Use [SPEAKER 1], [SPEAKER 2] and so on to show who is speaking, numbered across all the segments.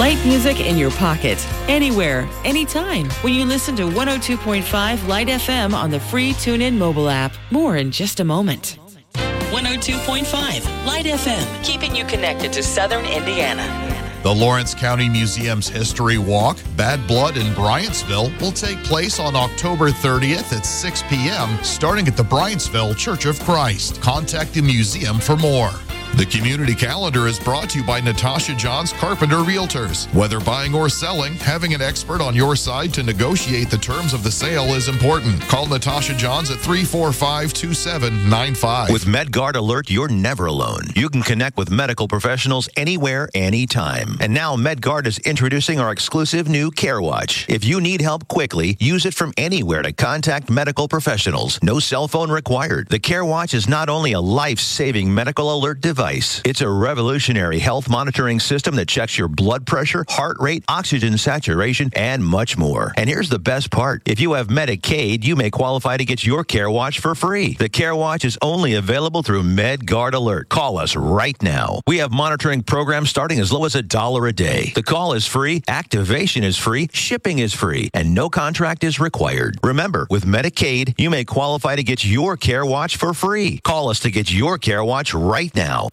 [SPEAKER 1] Light music in your pocket, anywhere, anytime, when you listen to 102.5 Light FM on the free TuneIn mobile app. More in just a moment. 102.5 Light FM, keeping you connected to Southern Indiana.
[SPEAKER 2] The Lawrence County Museum's History Walk, Bad Blood in Bryantsville, will take place on October 30th at 6 p.m., starting at the Bryantsville Church of Christ. Contact the museum for more. The community calendar is brought to you by Natasha Johns Carpenter Realtors. Whether buying or selling, having an expert on your side to negotiate the terms of the sale is important. Call Natasha Johns at 345-2795.
[SPEAKER 3] With MedGuard Alert, you're never alone. You can connect with medical professionals anywhere, anytime. And now MedGuard is introducing our exclusive new CareWatch. If you need help quickly, use it from anywhere to contact medical professionals. No cell phone required. The CareWatch is not only a life-saving medical alert device, it's a revolutionary health monitoring system that checks your blood pressure, heart rate, oxygen saturation, and much more. And here's the best part. If you have Medicaid, you may qualify to get your CareWatch for free. The CareWatch is only available through MedGuard Alert. Call us right now. We have monitoring programs starting as low as $1 a day. The call is free, activation is free, shipping is free, and no contract is required. Remember, with Medicaid, you may qualify to get your CareWatch for free. Call us to get your CareWatch right now.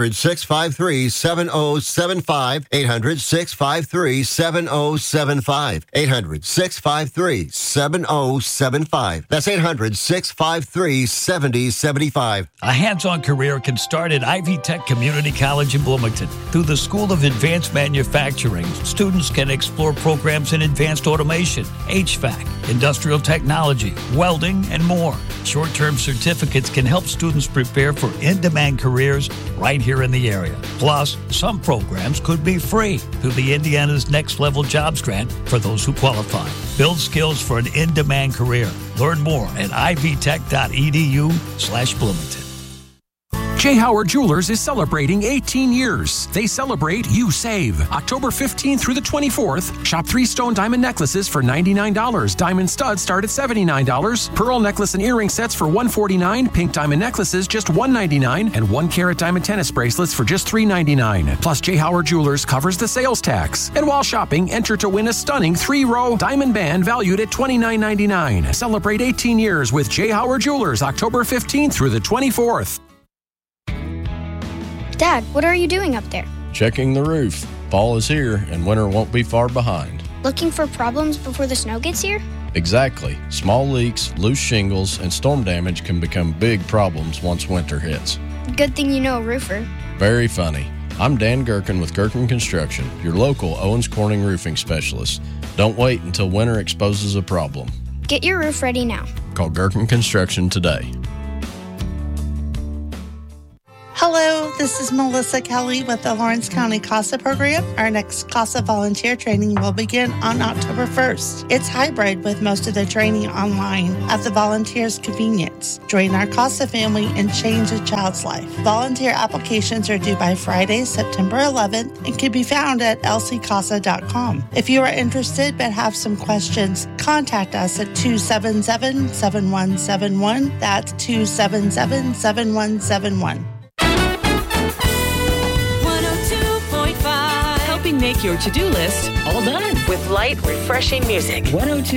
[SPEAKER 4] 800-653-7075. 800-653-7075. 800-653-7075. That's 800-653-7075.
[SPEAKER 5] A hands-on career can start at Ivy Tech Community College in Bloomington. Through the School of Advanced Manufacturing, students can explore programs in advanced automation, HVAC, industrial technology, welding, and more. Short-term certificates can help students prepare for in-demand careers right here in the area. Plus, some programs could be free through the Indiana's Next Level Jobs Grant for those who qualify. Build skills for an in-demand career. Learn more at ivtech.edu/Bloomington.
[SPEAKER 6] J. Howard Jewelers is celebrating 18 years. They celebrate, you save. October 15th through the 24th, shop 3 stone diamond necklaces for $99. Diamond studs start at $79. Pearl necklace and earring sets for $149. Pink diamond necklaces just $199. And 1-carat diamond tennis bracelets for just $399. Plus, J. Howard Jewelers covers the sales tax. And while shopping, enter to win a stunning 3-row diamond band valued at $29.99. Celebrate 18 years with J. Howard Jewelers, October 15th through the 24th.
[SPEAKER 7] Dad, what are you doing up there?
[SPEAKER 8] Checking the roof. Fall is here, and winter won't be far behind.
[SPEAKER 7] Looking for problems before the snow gets here?
[SPEAKER 8] Exactly. Small leaks, loose shingles, and storm damage can become big problems once winter hits.
[SPEAKER 7] Good thing you know a roofer.
[SPEAKER 8] Very funny. I'm Dan Gherkin with Gherkin Construction, your local Owens Corning roofing specialist. Don't wait until winter exposes a problem.
[SPEAKER 7] Get your roof ready now.
[SPEAKER 8] Call Gherkin Construction today.
[SPEAKER 9] Hello, this is Melissa Kelly with the Lawrence County CASA program. Our next CASA volunteer training will begin on October 1st. It's hybrid with most of the training online at the volunteers' convenience. Join our CASA family and change a child's life. Volunteer applications are due by Friday, September 11th and can be found at lccasa.com. If you are interested but have some questions, contact us at 277-7171. That's 277-7171.
[SPEAKER 1] Helping make your to-do list all done with light, refreshing music. 102.